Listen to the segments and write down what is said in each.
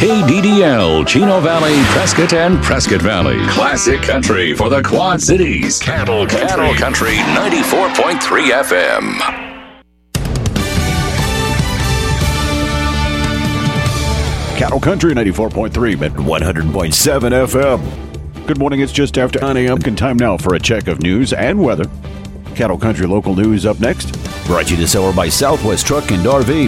KDDL, Chino Valley, Prescott, and Prescott Valley. Classic country for the Quad Cities. Cattle Country 94.3 FM. Cattle Country 94.3 at 100.7 FM. Good morning. It's just after 9 a.m. Time now for a check of news and weather. Cattle Country local news up next. Brought to you this hour by Southwest Truck and RV.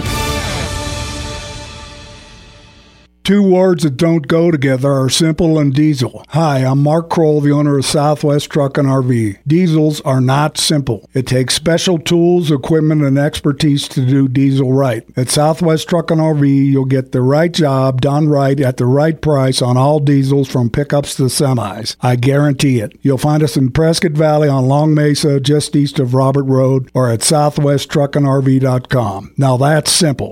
Two words that don't go together are simple and diesel. Hi, I'm Mark Kroll, the owner of Southwest Truck and RV. Diesels are not simple. It takes special tools, equipment, and expertise to do diesel right. At Southwest Truck and RV, you'll get the right job done right at the right price on all diesels from pickups to semis. I guarantee it. You'll find us in Prescott Valley on Long Mesa, just east of Robert Road, or at southwesttruckandrv.com. Now that's simple.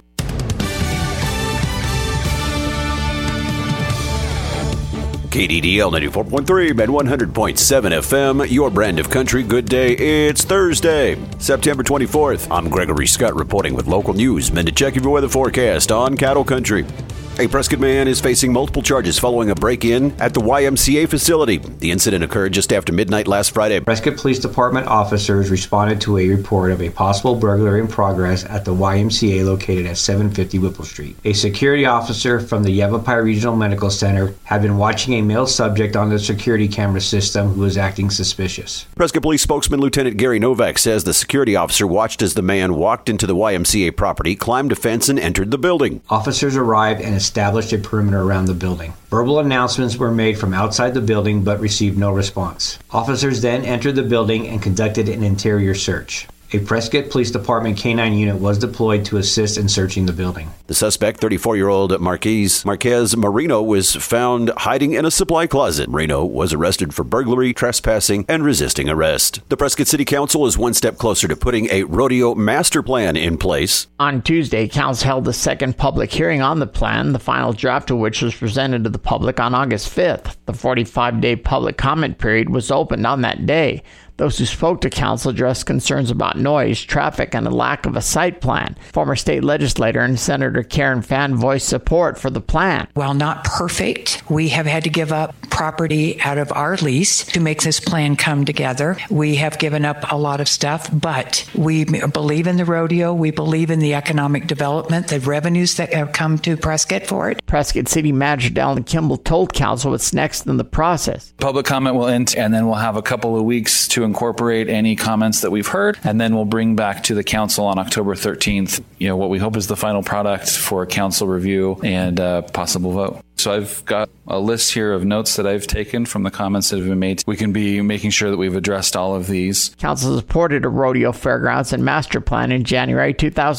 KDDL 94.3 and 100.7 FM, your brand of country. Good day. It's Thursday, September 24th. I'm Gregory Scott reporting with local news. Men to check your weather forecast on Cattle Country. A Prescott man is facing multiple charges following a break-in at the YMCA facility. The incident occurred just after midnight last Friday. Prescott Police Department officers responded to a report of a possible burglary in progress at the YMCA located at 750 Whipple Street. A security officer from the Yavapai Regional Medical Center had been watching a male subject on the security camera system who was acting suspicious. Prescott Police spokesman Lieutenant Gary Novak says the security officer watched as the man walked into the YMCA property, climbed a fence, and entered the building. Officers arrived and established a perimeter around the building. Verbal announcements were made from outside the building but received no response. Officers then entered the building and conducted an interior search. A Prescott Police Department K-9 unit was deployed to assist in searching the building. The suspect, 34-year-old Marquez Marino, was found hiding in a supply closet. Marino was arrested for burglary, trespassing, and resisting arrest. The Prescott City Council is one step closer to putting a rodeo master plan in place. On Tuesday, Council held the second public hearing on the plan, the final draft of which was presented to the public on August 5th. The 45-day public comment period was opened on that day. Those who spoke to Council addressed concerns about noise, traffic, and a lack of a site plan. Former state legislator and Senator Karen Fann voiced support for the plan. While not perfect, we have had to give up property out of our lease to make this plan come together. We have given up a lot of stuff, but we believe in the rodeo. We believe in the economic development, the revenues that have come to Prescott for it. Prescott City Manager Dallin Kimball told Council what's next in the process. Public comment will end, and then we'll have a couple of weeks to incorporate any comments that we've heard, and then we'll bring back to the council on October 13th, what we hope is the final product for council review and possible vote. So I've got a list here of notes that I've taken from the comments that have been made. We can be making sure that we've addressed all of these. Council supported a rodeo fairgrounds and master plan in January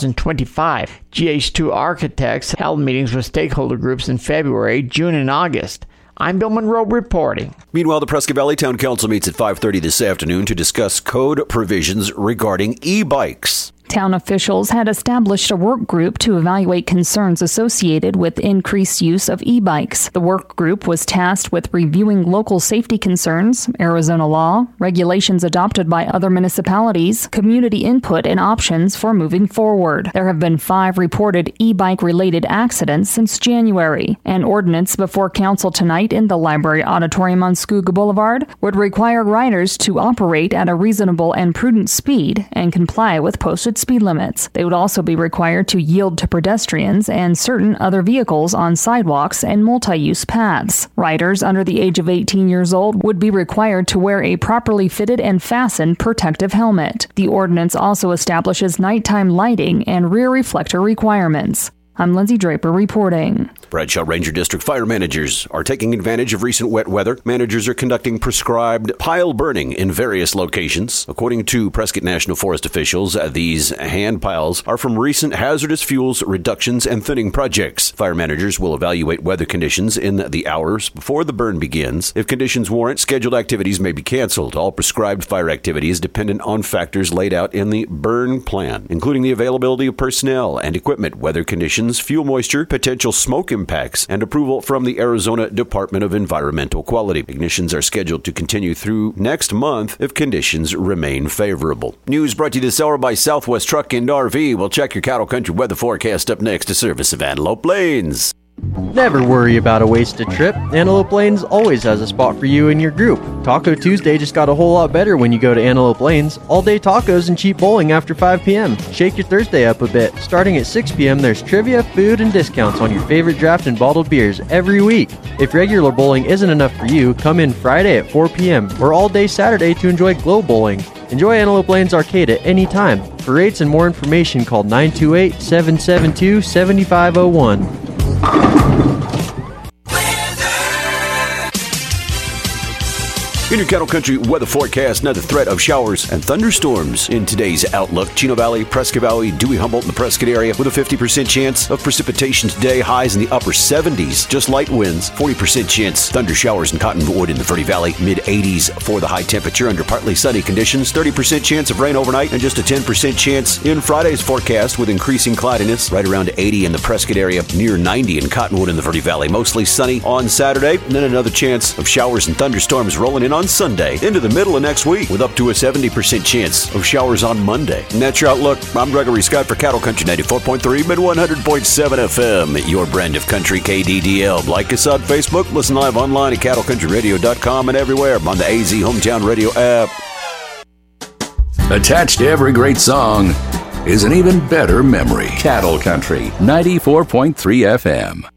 2025. GH2 Architects held meetings with stakeholder groups in February, June, and August. I'm Bill Monroe reporting. Meanwhile, the Prescott Valley Town Council meets at 5:30 this afternoon to discuss code provisions regarding e-bikes. Town officials had established a work group to evaluate concerns associated with increased use of e-bikes. The work group was tasked with reviewing local safety concerns, Arizona law, regulations adopted by other municipalities, community input, and options for moving forward. There have been 5 reported e-bike-related accidents since January. An ordinance before council tonight in the library auditorium on Scooga Boulevard would require riders to operate at a reasonable and prudent speed and comply with posted speed limits. They would also be required to yield to pedestrians and certain other vehicles on sidewalks and multi-use paths. Riders under the age of 18 years old would be required to wear a properly fitted and fastened protective helmet. The ordinance also establishes nighttime lighting and rear reflector requirements. I'm Lindsay Draper reporting. Bradshaw Ranger District fire managers are taking advantage of recent wet weather. Managers are conducting prescribed pile burning in various locations. According to Prescott National Forest officials, these hand piles are from recent hazardous fuels reductions and thinning projects. Fire managers will evaluate weather conditions in the hours before the burn begins. If conditions warrant, scheduled activities may be canceled. All prescribed fire activity is dependent on factors laid out in the burn plan, including the availability of personnel and equipment, weather conditions, fuel moisture, potential smoke impacts, and approval from the Arizona Department of Environmental Quality. Ignitions are scheduled to continue through next month if conditions remain favorable. News brought to you this hour by Southwest Truck and RV. We'll check your Cattle Country weather forecast up next to service of Antelope Lanes. Never worry about a wasted trip. Antelope Lanes always has a spot for you and your group. Taco Tuesday just got a whole lot better when you go to Antelope Lanes. All-day tacos and cheap bowling after 5 p.m. Shake your Thursday up a bit. Starting at 6 p.m., there's trivia, food, and discounts on your favorite draft and bottled beers every week. If regular bowling isn't enough for you, come in Friday at 4 p.m. or all day Saturday to enjoy Glow Bowling. Enjoy Antelope Lanes Arcade at any time. For rates and more information, call 928-772-7501. In your Cattle Country weather forecast, another threat of showers and thunderstorms in today's outlook. Chino Valley, Prescott Valley, Dewey, Humboldt, and the Prescott area with a 50% chance of precipitation today. Highs in the upper 70s, just light winds. 40% chance thunder showers in Cottonwood in the Verde Valley. Mid-80s for the high temperature under partly sunny conditions. 30% chance of rain overnight and just a 10% chance in Friday's forecast with increasing cloudiness. Right around 80 in the Prescott area, near 90 in Cottonwood in the Verde Valley. Mostly sunny on Saturday, and then another chance of showers and thunderstorms rolling in on Sunday into the middle of next week with up to a 70% chance of showers on Monday. And that's your outlook. I'm Gregory Scott for Cattle Country 94.3 mid 100.7 FM. Your brand of country, KDDL. Like us on Facebook. Listen live online at cattlecountryradio.com and everywhere on the AZ Hometown Radio app. Attached to every great song is an even better memory. Cattle Country 94.3 FM.